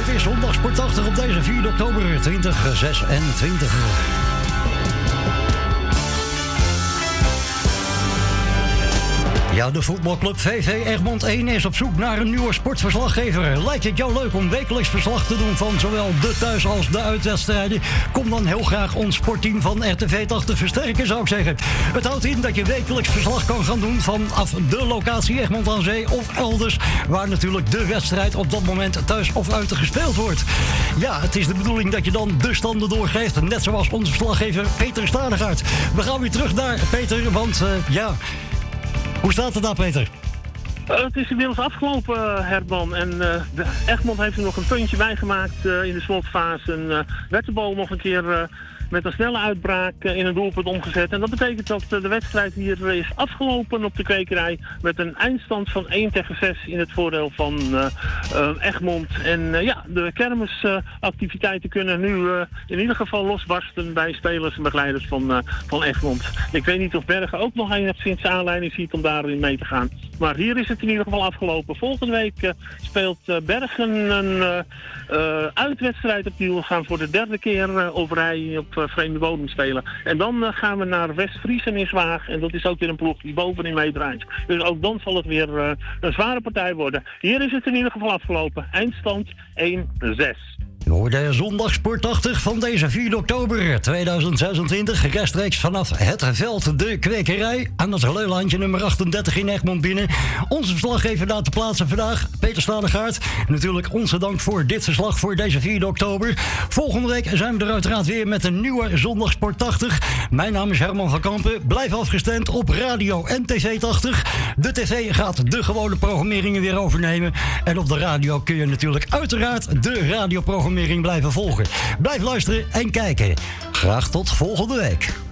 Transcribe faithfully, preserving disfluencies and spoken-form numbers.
Het is zondag sportachtig op deze vierde oktober tweeduizend zesentwintig. Ja, de voetbalclub V V Egmond één is op zoek naar een nieuwe sportverslaggever. Lijkt het jou leuk om wekelijks verslag te doen van zowel de thuis- als de uitwedstrijden? Kom dan heel graag ons sportteam van R T V tachtig versterken, zou ik zeggen. Het houdt in dat je wekelijks verslag kan gaan doen vanaf de locatie Egmond aan Zee of elders, waar natuurlijk de wedstrijd op dat moment thuis of uit gespeeld wordt. Ja, het is de bedoeling dat je dan de standen doorgeeft, net zoals onze verslaggever Peter Stadegaard. We gaan weer terug naar Peter, want uh, ja... Hoe staat het daar, Peter? Uh, het is inmiddels afgelopen, uh, Herman. En uh, de Egmond heeft er nog een puntje bij gemaakt uh, in de slotfase. En uh, werd de bal nog een keer uh, met een snelle uitbraak uh, in een doelpunt omgezet. En dat betekent dat uh, de wedstrijd hier uh, is afgelopen op de kwekerij. Met een eindstand van één tegen zes in het voordeel van uh, uh, Egmond. En uh, ja, de kermisactiviteiten uh, kunnen nu uh, in ieder geval losbarsten bij spelers en begeleiders van, uh, van Egmond. Ik weet niet of Bergen ook nog enigszins aanleiding ziet om daarin mee te gaan. Maar hier is het in ieder geval afgelopen. Volgende week uh, speelt uh, Bergen een uh, uh, uitwedstrijd opnieuw. We gaan voor de derde keer uh, op rij op uh, vreemde bodem spelen. En dan uh, gaan we naar West-Friesen in Zwaag. En dat is ook weer een ploeg die bovenin meedraait. Dus ook dan zal het weer uh, een zware partij worden. Hier is het in ieder geval afgelopen. Eindstand één zes. Je hoort de zondag sportachtig van deze vierde oktober tweeduizend zesentwintig. Rechtstreeks vanaf het veld de kwekerij aan het Leulandje nummer achtendertig in Egmond binnen. Onze verslaggever daar te plaatsen vandaag, Peter Stadegaard. Natuurlijk onze dank voor dit verslag voor deze vierde oktober. Volgende week zijn we er uiteraard weer met een nieuwe zondag sportachtig. Mijn naam is Herman van Kampen. Blijf afgestemd op radio en tv tachtig. De tv gaat de gewone programmeringen weer overnemen. En op de radio kun je natuurlijk uiteraard de radioprogrammering blijven volgen. Blijf luisteren en kijken. Graag tot volgende week.